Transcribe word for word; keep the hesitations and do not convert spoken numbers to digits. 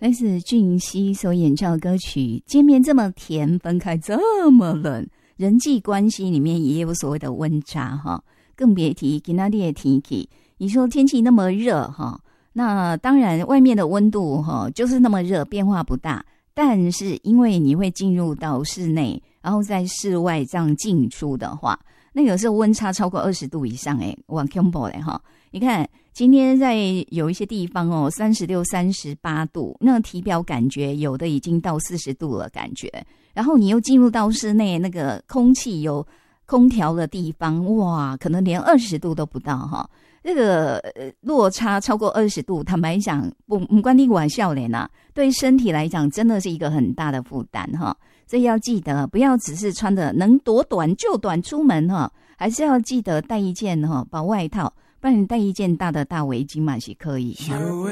来自俊熙所演唱的歌曲，见面这么甜，分开这么冷，人际关系里面也有所谓的温差哈，更别提今天的天气。你说天气那么热哈，那当然外面的温度哈就是那么热，变化不大，但是因为你会进入到室内，然后在室外这样进出的话，那有时候温差超过二十度以上诶，哇恐怖嘞哈！你看今天在有一些地方哦，三十六、三十八度，那个体表感觉有的已经到四十度了感觉。然后你又进入到室内，那个空气有空调的地方，哇，可能连二十度都不到哈。这个落差超过二十度，坦白讲，不不关你玩笑脸呐，对身体来讲真的是一个很大的负担哈。所以要记得，不要只是穿的能多短就短出门哈，还是要记得带一件哈薄外套，不然你带一件大的大围巾嘛是可以。